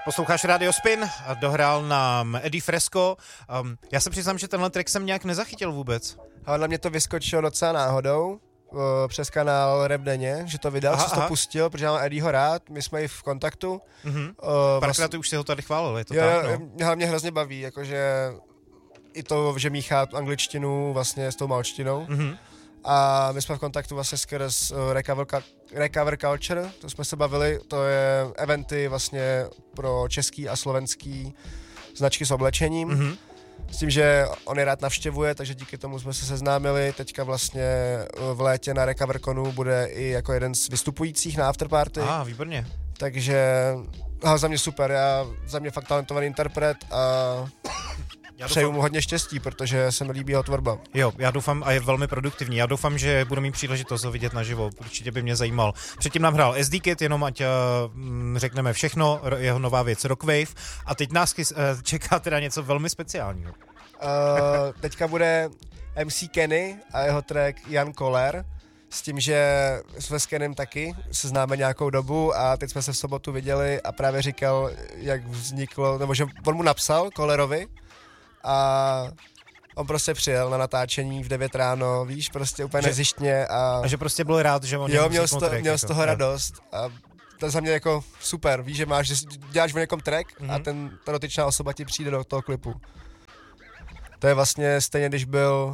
Posloucháš Radio Spin a dohrál nám Eddie Fresco. Já se přiznám, že tenhle track jsem nějak nezachytil vůbec. Ale na mě to vyskočilo docela náhodou přes kanál Rap Denně, že to vydal, co to pustil, protože mám Eddieho rád, my jsme i v kontaktu. Párkrát ty už si ho tady chválil, je to jo, tak? Mě hlavně hrozně baví, jakože i to, že míchá tu angličtinu vlastně s tou malčtinou. A my jsme v kontaktu vlastně skrz Recover Culture, to jsme se bavili, to je eventy vlastně pro český a slovenský značky s oblečením. S tím, že on je rád navštěvuje, takže díky tomu jsme se seznámili. Teďka vlastně v létě na RecoverConu bude i jako jeden z vystupujících na afterparty. Výborně. Takže za mě super, za mě fakt talentovaný interpret a přeju mu hodně štěstí, protože se mi líbí jeho tvorba. Jo, já doufám, a je velmi produktivní. Já doufám, že budu mít příležitost ho vidět naživo. Určitě by mě zajímal. Předtím nám hrál SD Kid, jenom ať řekneme všechno, jeho nová věc Rockwave. A teď nás čeká teda něco velmi speciálního. Teďka bude MC Kenny a jeho track Jan Koller. S tím, že s Kenem taky se známe nějakou dobu a teď jsme se v sobotu viděli a právě říkal, jak vzniklo, nebo že on mu napsal Kollerovi, a on prostě přijel na natáčení v 9 ráno, víš, prostě úplně nezištně. A že prostě byl rád, že on měl z toho radost a to je za mě jako super, víš, že děláš o někom track a ta dotyčná osoba ti přijde do toho klipu. To je vlastně stejně, když byl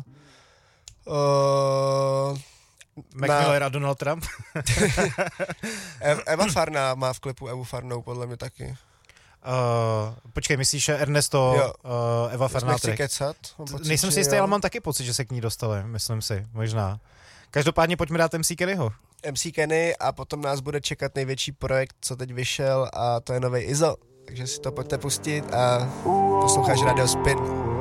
Mac Miller a Donald Trump. Eva Farná má v klipu Evu Farnou, podle mě taky. Počkej, myslíš, že Ernesto Eva Farná track? Nejsem si jistý, ale mám taky pocit, že se k ní dostali, myslím si, možná. Každopádně pojďme dát MC Kennyho. MC Kenny a potom nás bude čekat největší projekt, co teď vyšel, a to je novej Izo. Takže si to pojďte pustit a posloucháš Radio Spin.